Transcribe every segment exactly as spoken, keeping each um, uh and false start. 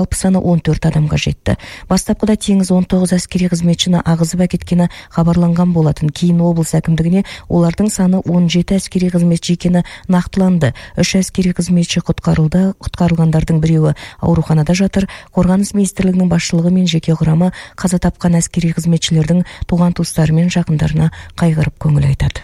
жалпы саны он төрт адамға жетті. Бастапқыда теңіз он тоғыз әскери қызметшіні ағызып әкеткені хабарланған болатын. Кейін облыс әкімдігіне олардың саны он жеті әскери қызметші екені нақтыланды. Үш әскери қызметші құтқарылды. Құтқарылғандардың біреуі ауруханада жатыр. Қорғаныс министрлігінің басшылығы мен жеке құрамы қаза тапқан әскери қызметшілердің туған туыстары мен жақындарына қайғырып көңіл айтады.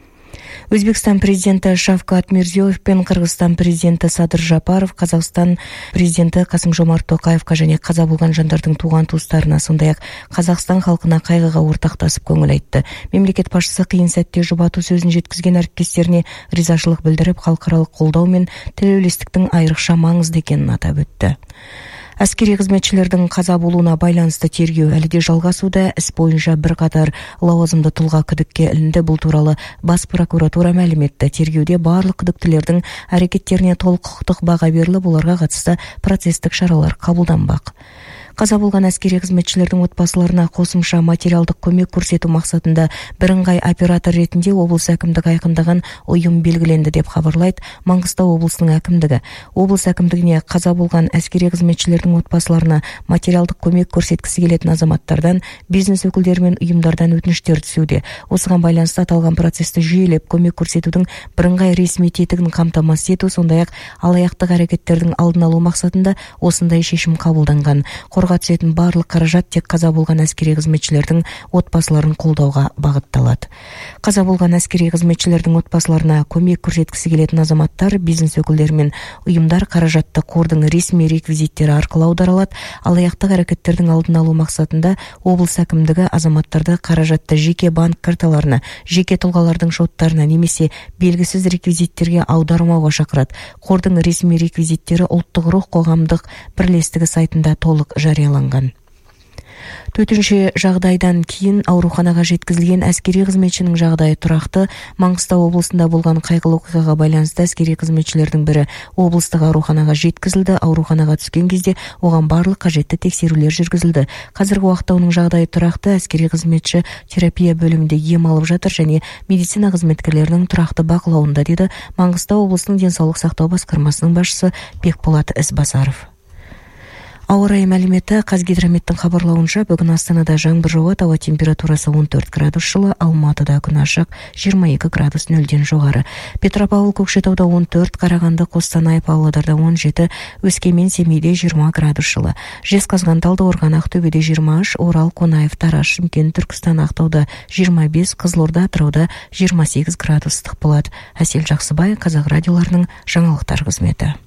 Өзбекстан президенті Шавкат Мирзиёев пен Қырғызстан президенті Садыр Жапаров Қазақстан президенті Қасым-Жомарт Тоқаевқа және қаза болған жандардың туған туыстарына, сондай-ақ Қазақстан халқына қайғыға ортақтасып көңіл айтты. Мемлекет басшысы қиын сәтте жұбату сөзін жеткізген әріптестеріне ризашылық білдіріп, халықаралық қолдау мен тілеулестіктің айрықша маңызды екенін атап өтті. Әскери қызметшілердің қаза болуына байланысты тергеу әлі де жалғасуда. Іс бойынша бірқатар лауазымды тұлға күдікке ілінді. Бұл туралы бас прокуратура мәлім етті. Тергеуде барлық күдіктілердің әрекеттеріне толық құқықтық баға беріліп, оларға қатысты процестік шаралар қабылданбақ. Қаза болған әскери қызметшілердің отбасыларына қосымша материалдық көмек көрсету мақсатында бірыңғай оператор ретінде облыс әкімдігі айқындаған ұйым белгіленді деп хабарлайды Маңғыстау облысының әкімдігі. Облыс әкімдігіне қаза болған әскери қызметшілердің отбасыларына материалдық көмек көрсеткісі келетін азаматтардан, бизнес өкілдері мен ұйымдардан өтініштер түсуде. Осыған байланысты аталған процесті жүйелеп көмек көрсетудің бірыңғай ресми тетігін қамтамасыз ету, сондай-ақ алаяқтық әрекеттердің алдын алу мақсатында осындай шешім қабылданған. Қорға түсетін барлық қаражат тек қаза болған әскери қызметшілердің отбасыларын қолдауға бағытталады. Қаза болған әскери қызметшілердің отбасыларына көмек көрсеткісі келетін азаматтар, бизнес өкілдері мен ұйымдар қаражатты қордың ресми реквизиттері арқылы аударалады. Алаяқтық әрекеттердің алдын алу мақсатында облыс әкімдігі азаматтарды қаражатты жеке банк карталарына, жеке тұлғалардың шоттарына немесе белгісіз реквизиттерге аудармауға шақырады. Қордың ресми реквизиттері Ұлттық рух қоғамдық бірлестігі сайтында толық жарияланған. Төтенше жағдайдан кейін ауруханаға жеткізілген әскери қызметшінің жағдайы тұрақты. Маңғыстау облысында болған қайғылы оқиғаға байланысты әскери қызметшілердің бірі облыстық ауруханаға жеткізілді. Ауруханаға түскен кезде оған барлық қажетті тексерулер жүргізілді. Қазіргі уақытта оның жағдайы тұрақты. Әскери қызметші терапия бөлімінде ем алып жатыр және медицина қызметкерлерінің тұрақты бақылауында, деді Маңғыстау облысының денсаулық сақтау басқармасының басшысы Бекболат Ізбасаров. Ауа райы мәліметі. Қазгидрометтің хабарлауынша бүгін Астанада жаңбыр жауады, ауа температурасы он төрт градус жылы, Алматыда күн ашық, жиырма екі градус нөлден жоғары. Петропавл, Көкшетауда он төрт, Қарағанды, Қостанай, Павлодарда он жеті, Өскемен, Семейде жиырма градус жылы. Жезқазған, Талдықорған, Ақтөбеде жиырма үш, Орал, Қонаев, Тараз, Шымкент, Түркістан, Ақтауда жиырма бес, Қызылорда, Атырауда жиырма сегіз градус ыстық болады. Әсел Жақсыбай, Қазақ радиоларының жаңалықтар қызметі.